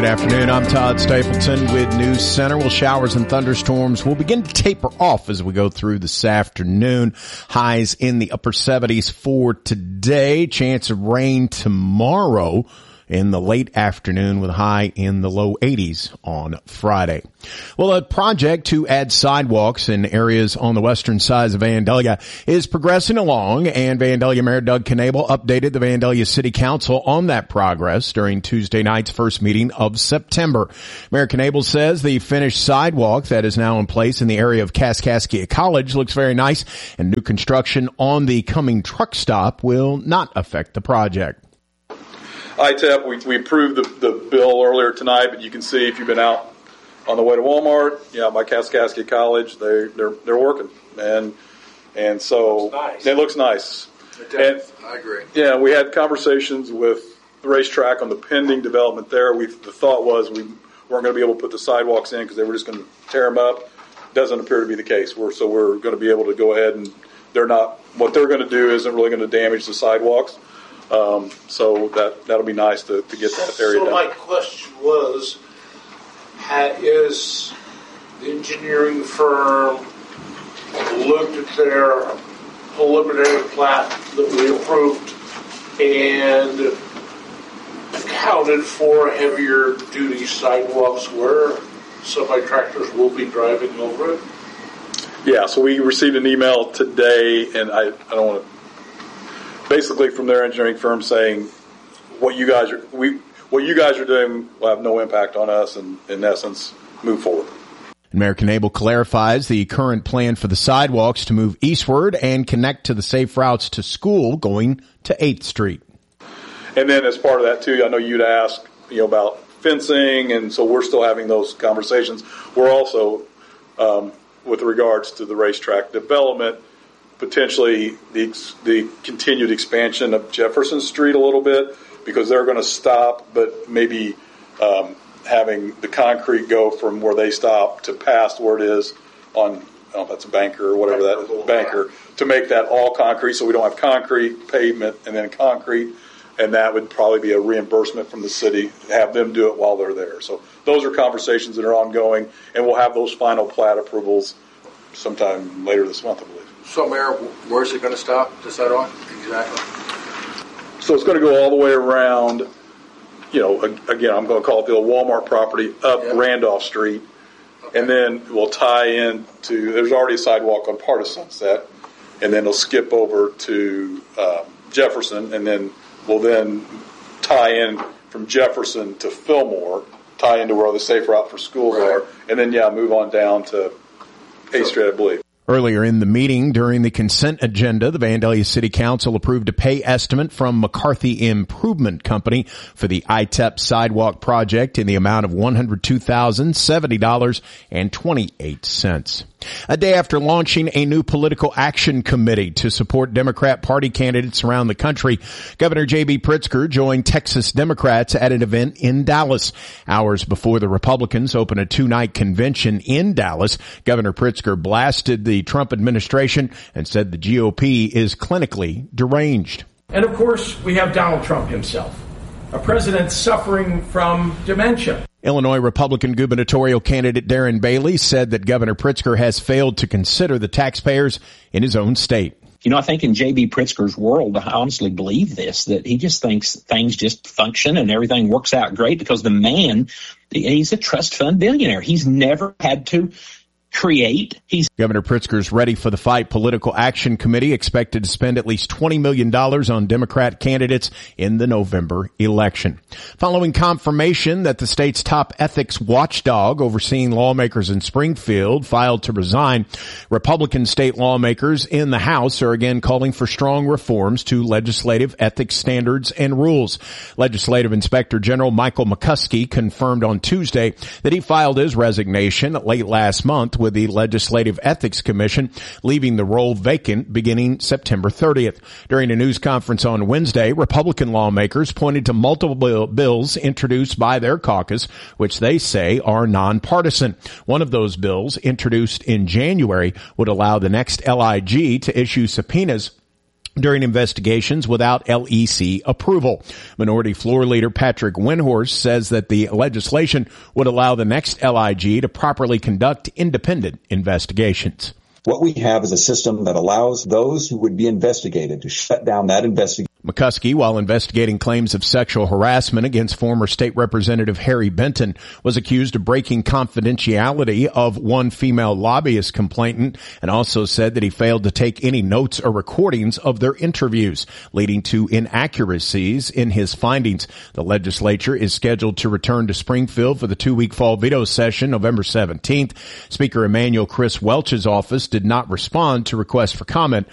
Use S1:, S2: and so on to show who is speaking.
S1: Good afternoon. I'm Todd Stapleton with News Center. Well, showers and thunderstorms will begin to taper off as we go through this afternoon. Highs in the upper 70s for today. Chance of rain tomorrow in the late afternoon with a high in the low 80s on Friday. Well, a project to add sidewalks in areas on the western side of Vandalia is progressing along, and Vandalia Mayor Doug Knable updated the Vandalia City Council on that progress during Tuesday night's first meeting of September. Mayor Knable says the finished sidewalk that is now in place in the area of Kaskaskia College looks very nice, and new construction on the coming truck stop will not affect the project.
S2: ITEP, we approved the bill earlier tonight, but you can see if you've been out on the way to Walmart, by Kaskaskia College, they're working, and so it looks nice. And,
S3: I agree.
S2: Yeah, we had conversations with the racetrack on the pending development there. The thought was we weren't going to be able to put the sidewalks in because they were just going to tear them up. Doesn't appear to be the case. We're going to be able to go ahead, and what they're going to do isn't really going to damage the sidewalks. So that'll be nice to get that area done.
S4: So my question was, is the engineering firm looked at their preliminary plat that we approved and accounted for heavier duty sidewalks where semi-tractors will be driving over it?
S2: Yeah, so we received an email today, and I don't want to, basically from their engineering firm saying what you guys are doing will have no impact on us, and in essence, move forward.
S1: Mayor Knable clarifies the current plan for the sidewalks to move eastward and connect to the safe routes to school going to 8th Street.
S2: And then as part of that too, I know you'd ask, about fencing, and so we're still having those conversations. We're also, with regards to the racetrack development, potentially the continued expansion of Jefferson Street a little bit, because they're going to stop, but maybe having the concrete go from where they stop to past where it is on, I don't know if that's a Banker or whatever that is, Banker, to make that all concrete so we don't have concrete, pavement, and then concrete, and that would probably be a reimbursement from the city, have them do it while they're there. So those are conversations that are ongoing, and we'll have those final plat approvals sometime later this month, I believe.
S3: So, Mayor, where's it going to stop, the sidewalk, exactly?
S2: So it's going to go all the way around, again, I'm going to call it the old Walmart property, up Randolph Street, okay. And then we'll tie in to, there's already a sidewalk on part of Sunset, and then it'll skip over to Jefferson, and then we'll tie in from Jefferson to Fillmore, tie into where the safe route for schools are, and then, move on down to 8th Street, I believe.
S1: Earlier in the meeting, during the consent agenda, the Vandalia City Council approved a pay estimate from McCarthy Improvement Company for the ITEP sidewalk project in the amount of $102,070.28. A day after launching a new political action committee to support Democrat Party candidates around the country, Governor J.B. Pritzker joined Texas Democrats at an event in Dallas. Hours before the Republicans opened a two-night convention in Dallas, Governor Pritzker blasted the Trump administration and said the GOP is clinically deranged.
S5: And of course, we have Donald Trump himself, a president suffering from dementia.
S1: Illinois Republican gubernatorial candidate Darren Bailey said that Governor Pritzker has failed to consider the taxpayers in his own state.
S6: I think in J.B. Pritzker's world, I honestly believe this, that he just thinks things just function and everything works out great because the man, he's a trust fund billionaire. He's never had to create.
S1: Governor Pritzker's Ready for the Fight Political Action Committee expected to spend at least $20 million on Democrat candidates in the November election. Following confirmation that the state's top ethics watchdog overseeing lawmakers in Springfield filed to resign, Republican state lawmakers in the House are again calling for strong reforms to legislative ethics standards and rules. Legislative Inspector General Michael McCuskey confirmed on Tuesday that he filed his resignation late last month with the Legislative Ethics Commission, leaving the role vacant beginning September 30th. During a news conference on Wednesday, Republican lawmakers pointed to multiple bills introduced by their caucus, which they say are nonpartisan. One of those bills, introduced in January, would allow the next LIG to issue subpoenas during investigations without LEC approval. Minority Floor Leader Patrick Windhorst says that the legislation would allow the next LIG to properly conduct independent investigations.
S7: What we have is a system that allows those who would be investigated to shut down that investigation.
S1: McCuskey, while investigating claims of sexual harassment against former state representative Harry Benton, was accused of breaking confidentiality of one female lobbyist complainant, and also said that he failed to take any notes or recordings of their interviews, leading to inaccuracies in his findings. The legislature is scheduled to return to Springfield for the 2-week fall veto session November 17th. Speaker Emanuel Chris Welch's office did not respond to requests for comment